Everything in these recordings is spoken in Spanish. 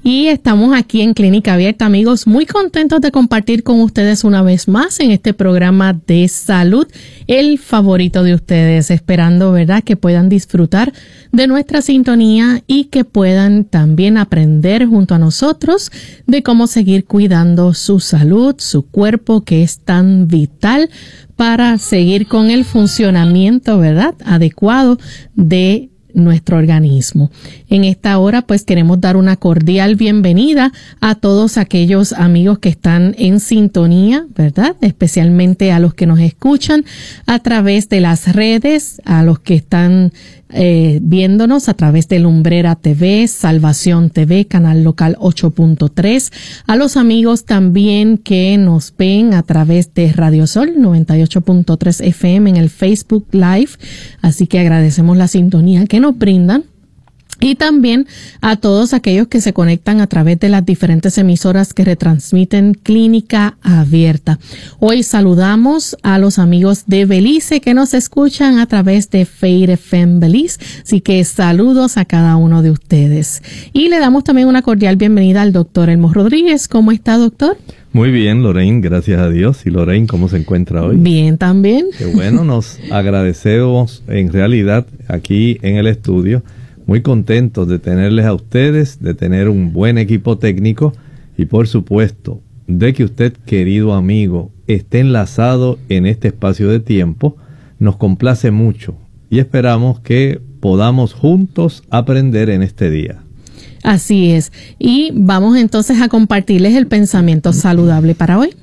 Y estamos aquí en Clínica Abierta, amigos, muy contentos de compartir con ustedes una vez más en este programa de salud, el favorito de ustedes, esperando, ¿verdad?, que puedan disfrutar de nuestra sintonía y que puedan también aprender junto a nosotros de cómo seguir cuidando su salud, su cuerpo, que es tan vital para seguir con el funcionamiento, ¿verdad?, adecuado de nuestro organismo. En esta hora, pues queremos dar una cordial bienvenida a todos aquellos amigos que están en sintonía, ¿verdad? Especialmente a los que nos escuchan a través de las redes, a los que están viéndonos a través de Lumbrera TV, Salvación TV, canal local 8.3, a los amigos también que nos ven a través de Radio Sol 98.3 FM en el Facebook Live, así que agradecemos la sintonía que nos brindan. Y también a todos aquellos que se conectan a través de las diferentes emisoras que retransmiten Clínica Abierta. Hoy saludamos a los amigos de Belice que nos escuchan a través de Faith FM Belice. Así que saludos a cada uno de ustedes. Y le damos también una cordial bienvenida al doctor Elmo Rodríguez. ¿Cómo está, doctor? Muy bien, Lorraine, gracias a Dios. ¿Y Lorraine, cómo se encuentra hoy? Bien, también. Qué bueno, nos agradecemos en realidad aquí en el estudio. Muy contentos de tenerles a ustedes, de tener un buen equipo técnico y por supuesto de que usted, querido amigo, esté enlazado en este espacio de tiempo. Nos complace mucho y esperamos que podamos juntos aprender en este día. Así es. Y vamos entonces a compartirles el pensamiento saludable para hoy.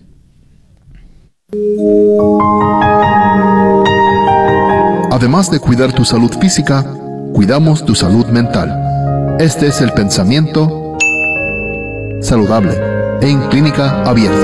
Además de cuidar tu salud física, cuidamos tu salud mental. Este es el pensamiento saludable en Clínica Abierta.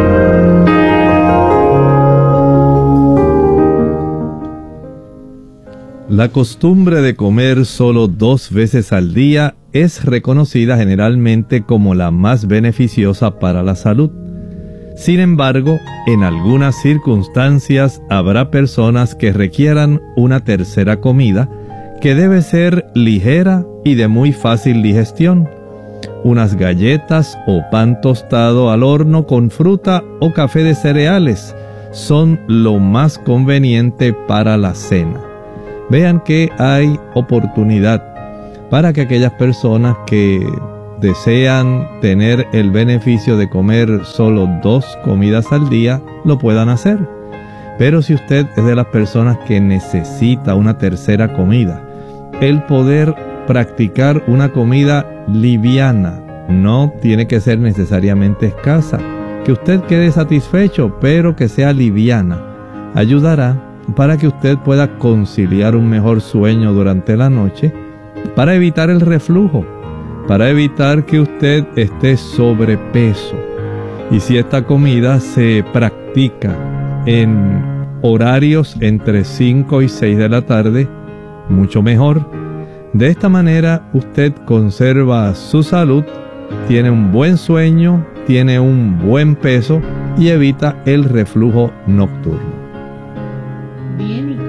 La costumbre de comer solo 2 veces al día es reconocida generalmente como la más beneficiosa para la salud. Sin embargo, en algunas circunstancias habrá personas que requieran una tercera comida que debe ser ligera y de muy fácil digestión. Unas galletas o pan tostado al horno con fruta o café de cereales son lo más conveniente para la cena. Vean que hay oportunidad para que aquellas personas que desean tener el beneficio de comer solo 2 comidas al día lo puedan hacer. Pero si usted es de las personas que necesita una tercera comida, el poder practicar una comida liviana, no tiene que ser necesariamente escasa, que usted quede satisfecho, pero que sea liviana, ayudará para que usted pueda conciliar un mejor sueño durante la noche, para evitar el reflujo, para evitar que usted esté sobrepeso. Y si esta comida se practica en horarios entre 5 y 6 de la tarde, mucho mejor. De esta manera usted conserva su salud, tiene un buen sueño, tiene un buen peso y evita el reflujo nocturno. Bien, y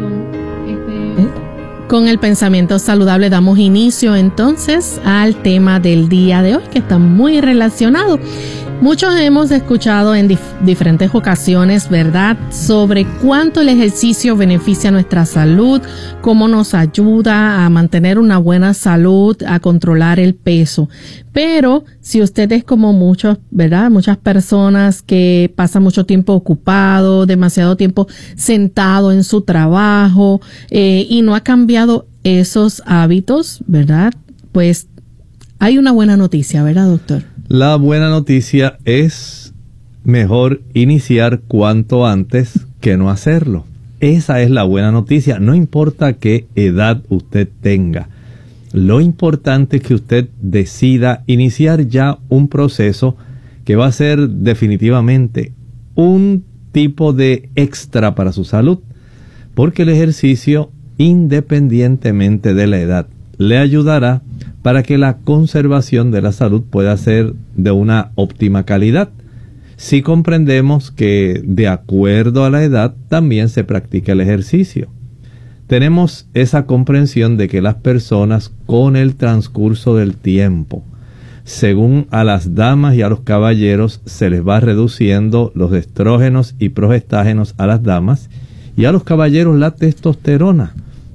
con el pensamiento saludable damos inicio entonces al tema del día de hoy, que está muy relacionado. Muchos hemos escuchado en diferentes ocasiones, ¿verdad?, sobre cuánto el ejercicio beneficia nuestra salud, cómo nos ayuda a mantener una buena salud, a controlar el peso. Pero si usted es como muchos, ¿verdad?, muchas personas que pasan mucho tiempo ocupado, demasiado tiempo sentado en su trabajo y no ha cambiado esos hábitos, ¿verdad?, pues hay una buena noticia, ¿verdad, doctor? La buena noticia es mejor iniciar cuanto antes que no hacerlo. Esa es la buena noticia. No importa qué edad usted tenga. Lo importante es que usted decida iniciar ya un proceso que va a ser definitivamente un tipo de extra para su salud. Porque el ejercicio, independientemente de la edad, le ayudará para que la conservación de la salud pueda ser de una óptima calidad. Si comprendemos que de acuerdo a la edad también se practica el ejercicio. Tenemos esa comprensión de que las personas con el transcurso del tiempo Según a las damas y a los caballeros se les va reduciendo los estrógenos y progestágenos a las damas, y a los caballeros la testosterona.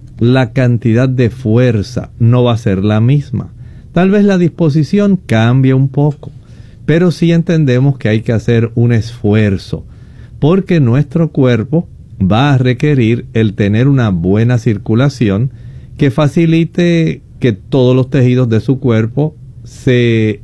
La cantidad de fuerza no va a ser la misma. Tal vez la disposición cambie un poco, pero sí entendemos que hay que hacer un esfuerzo, porque nuestro cuerpo va a requerir el tener una buena circulación que facilite que todos los tejidos de su cuerpo se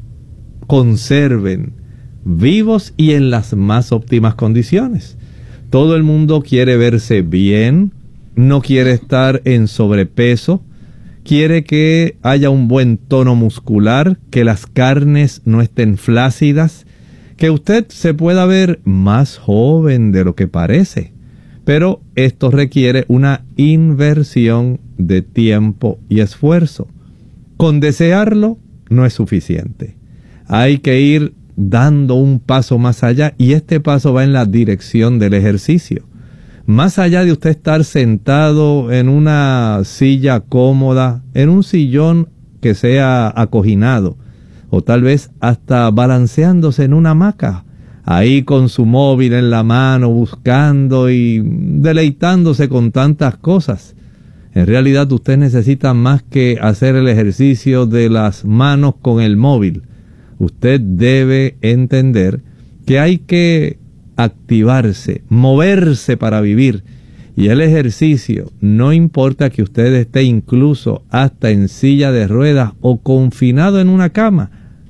conserven vivos y en las más óptimas condiciones. Todo el mundo quiere verse bien, no quiere estar en sobrepeso, quiere que haya un buen tono muscular, que las carnes no estén flácidas, que usted se pueda ver más joven de lo que parece. Pero esto requiere una inversión de tiempo y esfuerzo. Con desearlo no es suficiente. Hay que ir dando un paso más allá, y este paso va en la dirección del ejercicio. Más allá de usted estar sentado en una silla cómoda, en un sillón que sea acoginado, o tal vez hasta balanceándose en una hamaca, ahí con su móvil en la mano, buscando y deleitándose con tantas cosas. En realidad usted necesita más que hacer el ejercicio de las manos con el móvil. Usted debe entender que hay que activarse, moverse para vivir. Y el ejercicio, no importa que usted esté incluso hasta en silla de ruedas o confinado en una cama,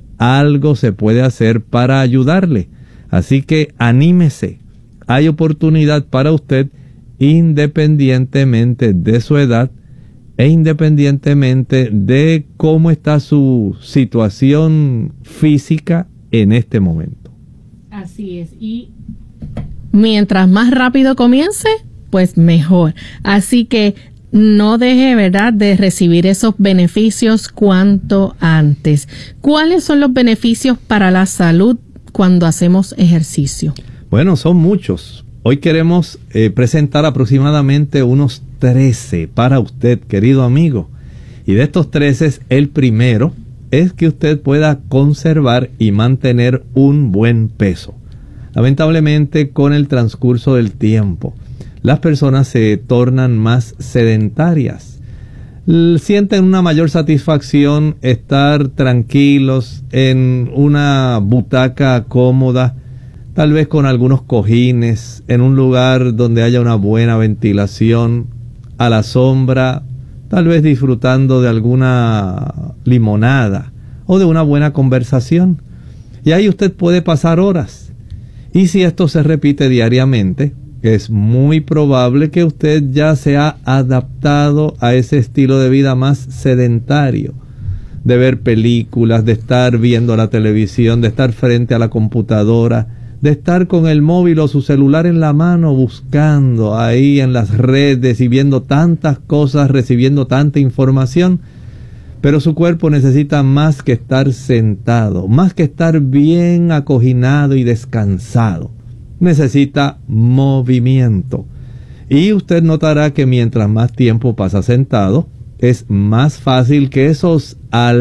algo se puede hacer para ayudarle. Así que anímese. Hay oportunidad para usted independientemente de su edad e independientemente de cómo está su situación física en este momento. Así es. Y mientras más rápido comience, pues mejor. Así que no deje, ¿verdad?, de recibir esos beneficios cuanto antes. ¿Cuáles son los beneficios para la salud cuando hacemos ejercicio? Bueno, son muchos. Hoy queremos presentar aproximadamente unos 13 para usted, querido amigo. Y de estos 13, el primero es que usted pueda conservar y mantener un buen peso. Lamentablemente, con el transcurso del tiempo, las personas se tornan más sedentarias. Sienten una mayor satisfacción estar tranquilos en una butaca cómoda, tal vez con algunos cojines, en un lugar donde haya una buena ventilación, a la sombra, tal vez disfrutando de alguna limonada o de una buena conversación. Y ahí usted puede pasar horas. Y si esto se repite diariamente, es muy probable que usted ya se ha adaptado a ese estilo de vida más sedentario, de ver películas, de estar viendo la televisión, de estar frente a la computadora, de estar con el móvil o su celular en la mano buscando ahí en las redes y viendo tantas cosas, recibiendo tanta información. Pero su cuerpo necesita más que estar sentado, más que estar bien acoginado y descansado. Necesita movimiento. Y usted notará que mientras más tiempo pasa sentado, es más fácil que esos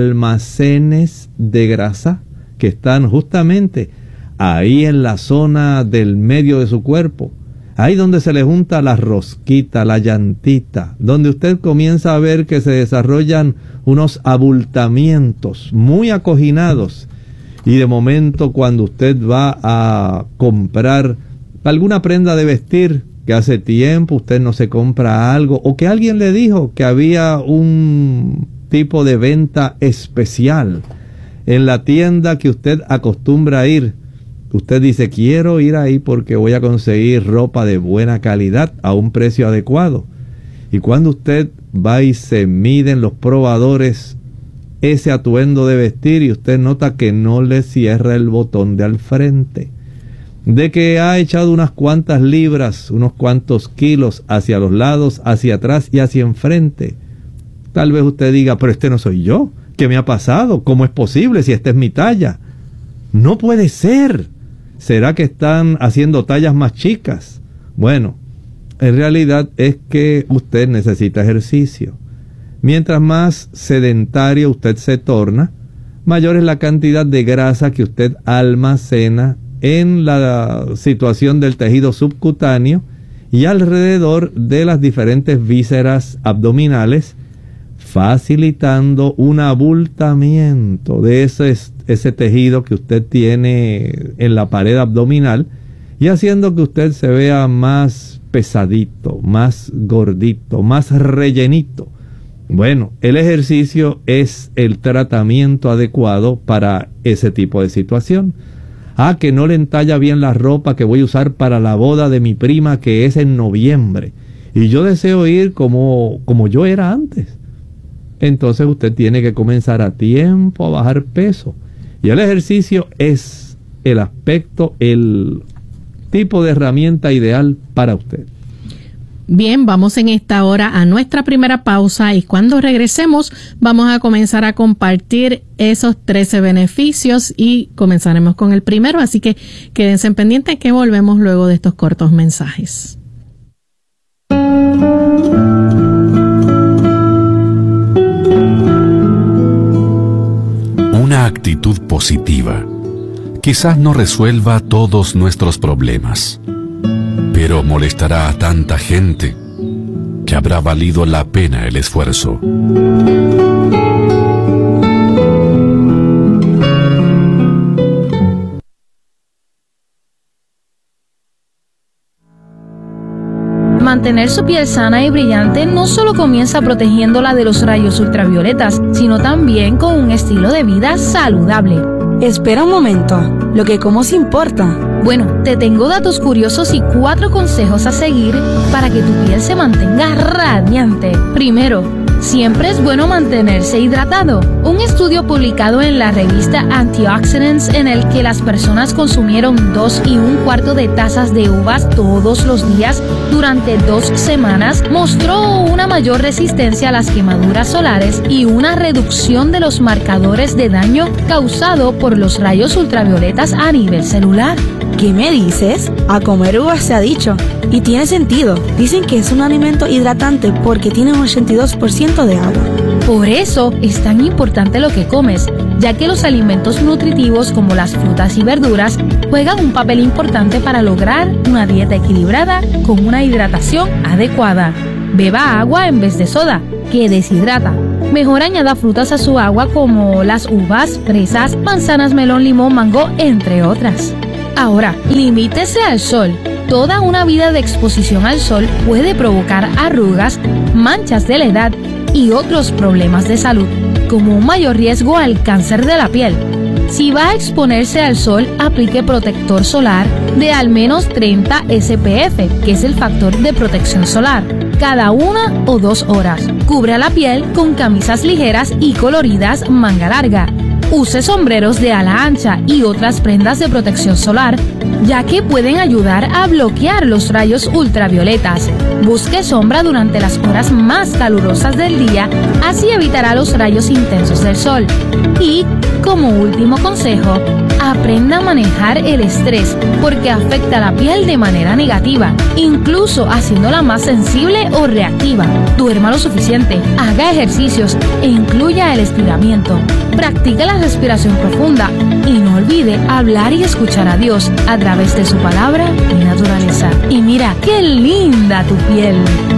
almacenes de grasa que están justamente ahí en la zona del medio de su cuerpo, ahí donde se le junta la rosquita, la llantita, donde usted comienza a ver que se desarrollan unos abultamientos muy acoginados. Y de momento, cuando usted va a comprar alguna prenda de vestir que hace tiempo usted no se compra algo, o que alguien le dijo que había un tipo de venta especial en la tienda que usted acostumbra a ir, usted dice: quiero ir ahí porque voy a conseguir ropa de buena calidad a un precio adecuado. Y cuando usted va y se mide en los probadores ese atuendo de vestir, y usted nota que no le cierra el botón de al frente, de que ha echado unas cuantas libras, unos cuantos kilos hacia los lados, hacia atrás y hacia enfrente. Tal vez usted diga: pero este no soy yo, ¿qué me ha pasado? ¿Cómo es posible si esta es mi talla? No puede ser. ¿Será que están haciendo tallas más chicas? Bueno, en realidad es que usted necesita ejercicio. Mientras más sedentario usted se torna, mayor es la cantidad de grasa que usted almacena en la situación del tejido subcutáneo y alrededor de las diferentes vísceras abdominales, facilitando un abultamiento de ese tejido que usted tiene en la pared abdominal y haciendo que usted se vea más pesadito, más gordito, más rellenito. Bueno, el ejercicio es el tratamiento adecuado para ese tipo de situación. Que no le entalla bien la ropa que voy a usar para la boda de mi prima, que es en noviembre, y yo deseo ir como yo era antes. Entonces usted tiene que comenzar a tiempo a bajar peso. Y el ejercicio es el aspecto, el tipo de herramienta ideal para usted. Bien, vamos en esta hora a nuestra primera pausa y cuando regresemos vamos a comenzar a compartir esos 13 beneficios y comenzaremos con el primero, así que quédense pendientes que volvemos luego de estos cortos mensajes. Una actitud positiva quizás no resuelva todos nuestros problemas, pero molestará a tanta gente que habrá valido la pena el esfuerzo. Mantener su piel sana y brillante no solo comienza protegiéndola de los rayos ultravioletas, sino también con un estilo de vida saludable. Espera un momento, lo que como se importa. Bueno, te tengo datos curiosos y 4 consejos a seguir para que tu piel se mantenga radiante. Primero, siempre es bueno mantenerse hidratado. Un estudio publicado en la revista Antioxidants, en el que las personas consumieron 2 1/4 de tazas de uvas todos los días durante 2 semanas, mostró una mayor resistencia a las quemaduras solares y una reducción de los marcadores de daño causado por los rayos ultravioletas a nivel celular. ¿Qué me dices? A comer uvas se ha dicho. Y tiene sentido. Dicen que es un alimento hidratante porque tiene un 82% de agua. Por eso es tan importante lo que comes, ya que los alimentos nutritivos como las frutas y verduras juegan un papel importante para lograr una dieta equilibrada con una hidratación adecuada. Beba agua en vez de soda, que deshidrata. Mejor añada frutas a su agua como las uvas, fresas, manzanas, melón, limón, mango, entre otras. Ahora, limítese al sol. Toda una vida de exposición al sol puede provocar arrugas, manchas de la edad y otros problemas de salud, como un mayor riesgo al cáncer de la piel. Si va a exponerse al sol, aplique protector solar de al menos 30 SPF, que es el factor de protección solar, cada 1 o 2 horas. Cubra la piel con camisas ligeras y coloridas manga larga. Use sombreros de ala ancha y otras prendas de protección solar, ya que pueden ayudar a bloquear los rayos ultravioletas. Busque sombra durante las horas más calurosas del día, así evitará los rayos intensos del sol. Y, como último consejo, aprenda a manejar el estrés, porque afecta la piel de manera negativa, incluso haciéndola más sensible o reactiva. Duerma lo suficiente, haga ejercicios e incluya el estiramiento. Practique la respiración profunda y no olvide hablar y escuchar a Dios a través de su palabra y naturaleza. Y mira, qué linda tu piel.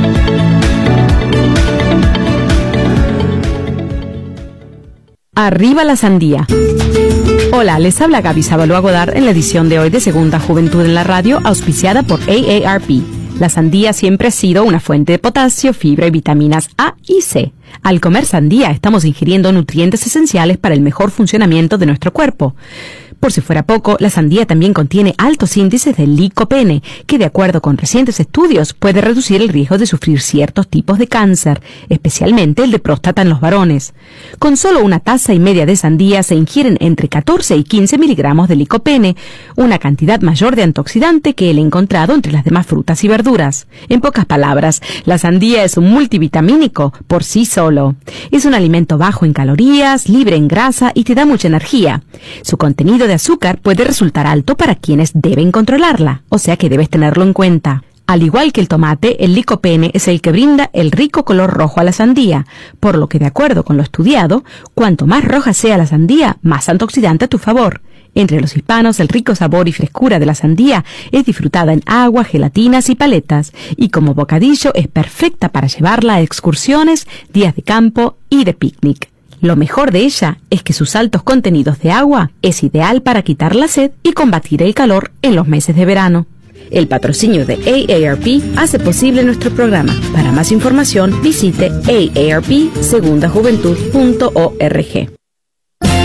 Arriba la sandía. Hola, les habla Gaby Sábalo Agodar en la edición de hoy de Segunda Juventud en la Radio, auspiciada por AARP. La sandía siempre ha sido una fuente de potasio, fibra y vitaminas A y C. Al comer sandía estamos ingiriendo nutrientes esenciales para el mejor funcionamiento de nuestro cuerpo. Por si fuera poco, la sandía también contiene altos índices de licopene, que de acuerdo con recientes estudios puede reducir el riesgo de sufrir ciertos tipos de cáncer, especialmente el de próstata en los varones. Con solo 1,5 tazas de sandía se ingieren entre 14 y 15 miligramos de licopene, una cantidad mayor de antioxidante que el encontrado entre las demás frutas y verduras. En pocas palabras, la sandía es un multivitamínico por sí solo. Es un alimento bajo en calorías, libre en grasa y te da mucha energía. Su contenido de azúcar puede resultar alto para quienes deben controlarla, o sea que debes tenerlo en cuenta. Al igual que el tomate, el licopene es el que brinda el rico color rojo a la sandía, por lo que de acuerdo con lo estudiado, cuanto más roja sea la sandía, más antioxidante a tu favor. Entre los hispanos, el rico sabor y frescura de la sandía es disfrutada en agua, gelatinas y paletas, y como bocadillo es perfecta para llevarla a excursiones, días de campo y de picnic. Lo mejor de ella es que sus altos contenidos de agua es ideal para quitar la sed y combatir el calor en los meses de verano. El patrocinio de AARP hace posible nuestro programa. Para más información, visite aarpsegundajuventud.org.